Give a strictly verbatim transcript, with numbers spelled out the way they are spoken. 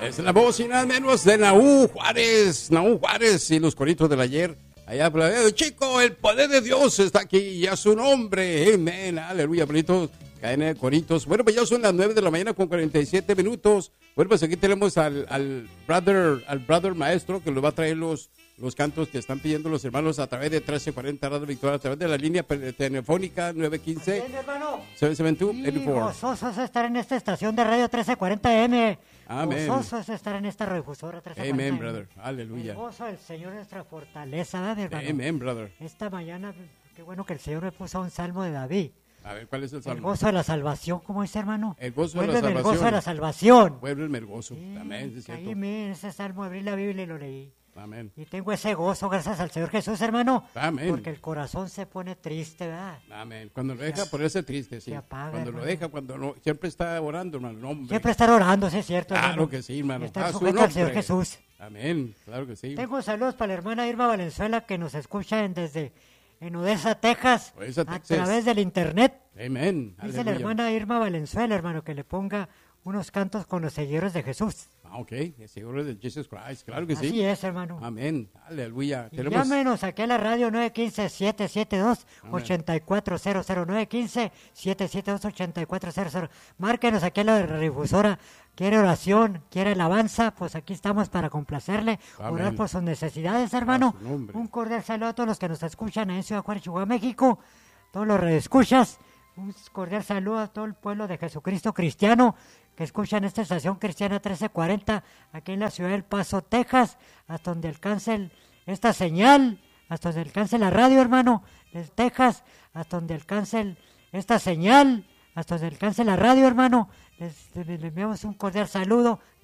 Es la voz y nada menos de Naú Juárez, Naú Juárez y los coritos del ayer. Allá, chico, el poder de Dios está aquí y a su nombre. Amén, aleluya, bonitos. Cadena de coritos. Bueno, pues ya son las nueve de la mañana con cuarenta y siete minutos. Bueno, pues aquí tenemos al, al brother, al brother maestro que nos va a traer los, los cantos que están pidiendo los hermanos a través de trece cuarenta Radio Victoria, a través de la línea telefónica nueve uno cinco, siete siete dos, ocho cuatro. Gozoso es estar en esta estación de radio trece cuarenta M. Amén. Gozoso es estar en esta radiodifusora trece cuarenta M. Amén, brother. Aleluya. El gozo del Señor es nuestra fortaleza, ¿verdad, mi hermano? Amén, brother. Esta mañana, qué bueno que el Señor me puso un salmo de David. A ver, ¿cuál es el salmo? El gozo de la salvación, ¿cómo dice, hermano? El gozo de la Vuélveme salvación. el gozo de la salvación. Vuélveme el gozo. Sí, Amén, sí, es cierto. ahí me, en ese salmo abrí la Biblia y lo leí. Amén. Y tengo ese gozo gracias al Señor Jesús, hermano. Amén. Porque el corazón se pone triste, ¿verdad? Amén. Cuando lo deja ponerse triste, sí. Se apaga, Cuando hermano. lo deja, cuando no, siempre está orando, hermano. No, hombre. Siempre estar orando, sí es cierto, Claro hermano. que sí, hermano. Estar A su sujeto al Señor nombre. Jesús. Amén. Claro que sí. Tengo saludos para la hermana Irma Valenzuela que nos escucha en- desde en Odessa, Texas, Odessa, a Texas. través del internet. Amén. Dice la Aleluya. hermana Irma Valenzuela, hermano, que le ponga unos cantos con los seguidores de Jesús. Ah, ok. El Señor de Jesus Christ. Claro que Así sí. es, hermano. Amén. Aleluya. Y Tenemos... llámenos aquí a la radio nueve uno cinco, siete siete dos, ocho cuatro cero cero, nueve uno cinco, siete siete dos, ocho cuatro cero cero. Márquenos aquí a la radiodifusora. ¿Quiere oración? ¿Quiere alabanza? Pues aquí estamos para complacerle, Amén. orar por sus necesidades, hermano. A su nombre. Un cordial saludo a todos los que nos escuchan en Ciudad Juárez, Chihuahua, México. Todos los redescuchas. Un cordial saludo a todo el pueblo de Jesucristo cristiano que escuchan esta estación cristiana trece cuarenta aquí en la ciudad del Paso, Texas, hasta donde alcance el- esta señal, hasta donde alcance la radio, hermano, del Texas, hasta donde alcance el- esta señal, hasta donde alcance la radio, hermano. Les, les enviamos un cordial saludo